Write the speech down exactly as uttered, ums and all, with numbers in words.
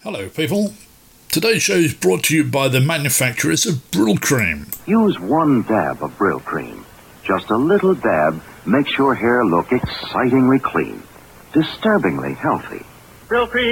Hello people. Today's show is brought to you by the manufacturers of Brylcreem. Use one dab of Brylcreem. Just a little dab makes your hair look excitingly clean, disturbingly healthy. Brylcreem.